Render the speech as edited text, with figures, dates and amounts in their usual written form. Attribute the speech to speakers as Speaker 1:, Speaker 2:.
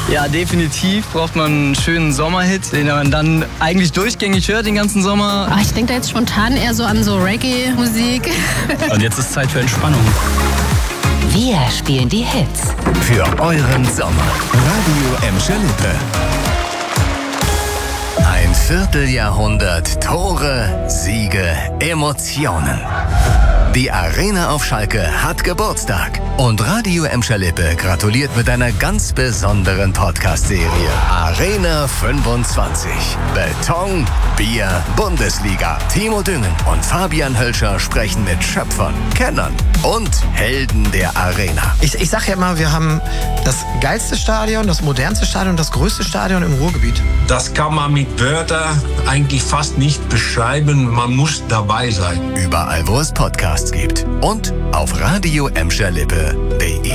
Speaker 1: Ja, definitiv braucht man einen schönen Sommerhit, den man dann eigentlich durchgängig hört den ganzen Sommer.
Speaker 2: Ich denke da jetzt spontan eher so an so Reggae-Musik.
Speaker 1: Und jetzt ist Zeit für Entspannung.
Speaker 3: Wir spielen die Hits.
Speaker 4: Für euren Sommer. Radio Emscher Lippe. Ein Vierteljahrhundert Tore, Siege, Emotionen. Die Arena auf Schalke hat Geburtstag. Und Radio Emscher Lippe gratuliert mit einer ganz besonderen Podcast-Serie. Arena 25. Beton, Bier, Bundesliga. Timo Düngen und Fabian Hölscher sprechen mit Schöpfern, Kennern und Helden der Arena.
Speaker 5: Ich sag ja immer, wir haben das geilste Stadion, das modernste Stadion, das größte Stadion im Ruhrgebiet.
Speaker 6: Das kann man mit Wörtern eigentlich fast nicht beschreiben. Man muss dabei sein.
Speaker 4: Überall, wo es Podcasts gibt. Und auf radioemscherlippe.de.